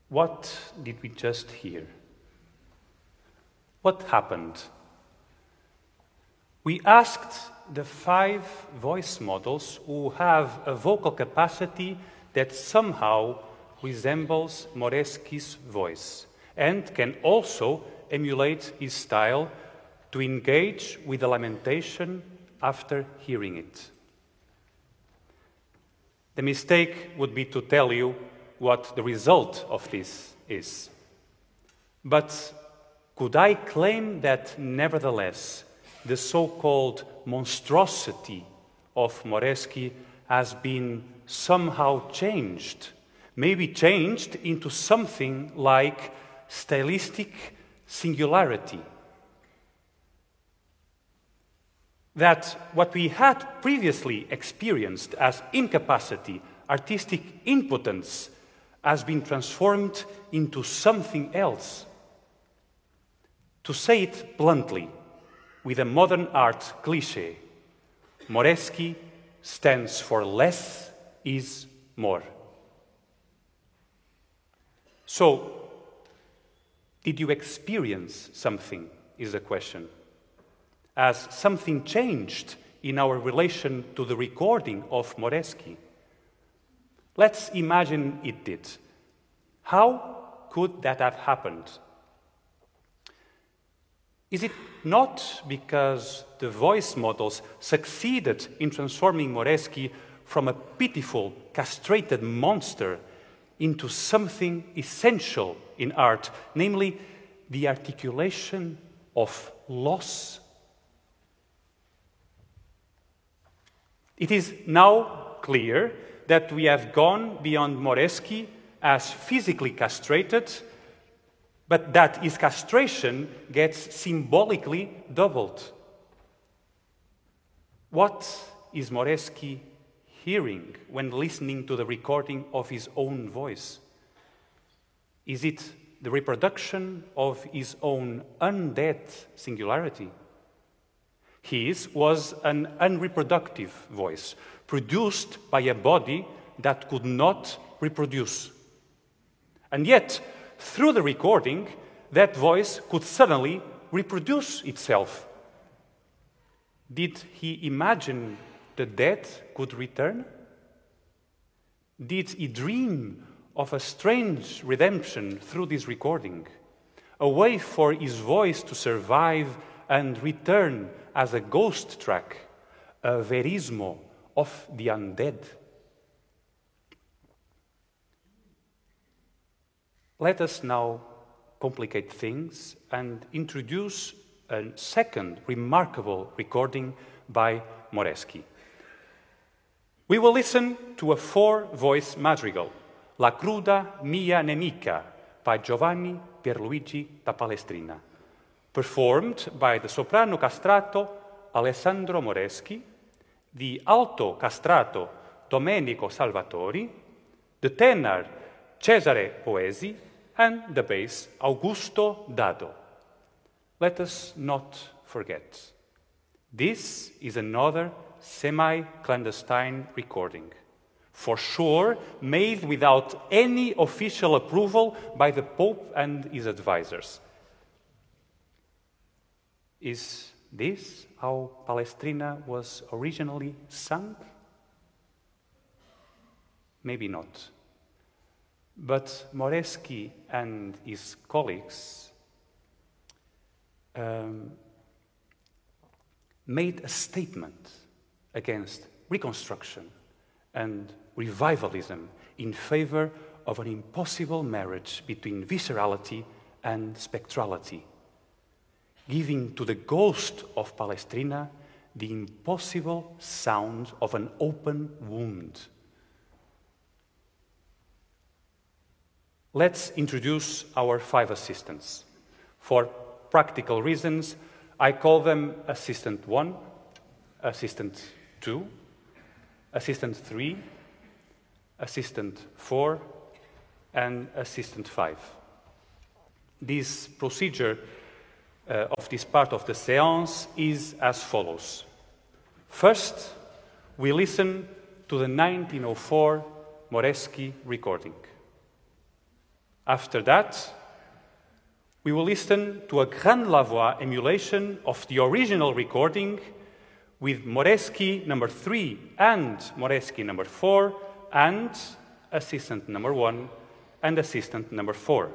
What did we just hear? What happened? We asked the 5 voice models who have a vocal capacity that somehow resembles Moreschi's voice and can also emulate his style to engage with the lamentation after hearing it. The mistake would be to tell you what the result of this is. But could I claim that nevertheless the so-called monstrosity of Moreschi has been somehow changed, maybe changed into something like stylistic singularity? That what we had previously experienced as incapacity, artistic impotence, has been transformed into something else. To say it bluntly, with a modern art cliché, Moreschi stands for less is more. So, did you experience something, is the question. Has something changed in our relation to the recording of Moreschi? Let's imagine it did. How could that have happened? Is it not because the voice models succeeded in transforming Moreschi from a pitiful, castrated monster into something essential in art, namely the articulation of loss? It is now clear that we have gone beyond Moreschi as physically castrated, but that his castration gets symbolically doubled. What is Moreschi hearing when listening to the recording of his own voice? Is it the reproduction of his own undead singularity? His was an unreproductive voice, produced by a body that could not reproduce. And yet, through the recording, that voice could suddenly reproduce itself. Did he imagine the dead could return? Did he dream of a strange redemption through this recording? A way for his voice to survive and return as a ghost track, a verismo of the undead. Let us now complicate things and introduce a second remarkable recording by Moreschi. We will listen to a 4-voice madrigal, La cruda mia nemica, by Giovanni Pierluigi da Palestrina, performed by the soprano castrato Alessandro Moreschi, the alto castrato Domenico Salvatori, the tenor Cesare Poesi, and the bass Augusto Dado. Let us not forget, this is another semi-clandestine recording, for sure made without any official approval by the Pope and his advisors. Is this how Palestrina was originally sung? Maybe not. But Moreschi and his colleagues made a statement against reconstruction and revivalism in favor of an impossible marriage between viscerality and spectrality, giving to the ghost of Palestrina the impossible sound of an open wound. Let's introduce our 5 assistants. For practical reasons, I call them Assistant 1, Assistant 2, Assistant 3, Assistant 4, and Assistant 5. This procedure of this part of the séance is as follows. First, we listen to the 1904 Moreschi recording. After that, we will listen to a Grand Lavoie emulation of the original recording with Moresky number 3 and Moresky number 4 and assistant number 1 and assistant number 4.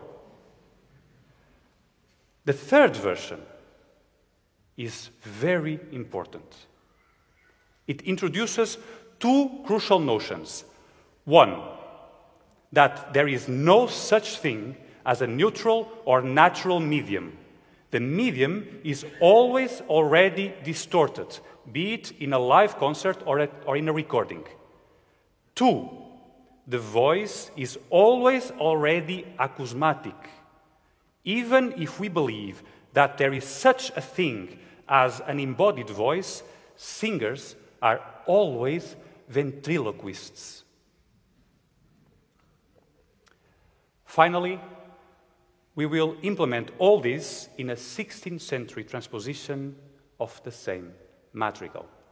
The third version is very important. It introduces two crucial notions. One, that there is no such thing as a neutral or natural medium. The medium is always already distorted, be it in a live concert or in a recording. Two, the voice is always already acousmatic. Even if we believe that there is such a thing as an embodied voice, singers are always ventriloquists. Finally, we will implement all this in a 16th century transposition of the same madrigal.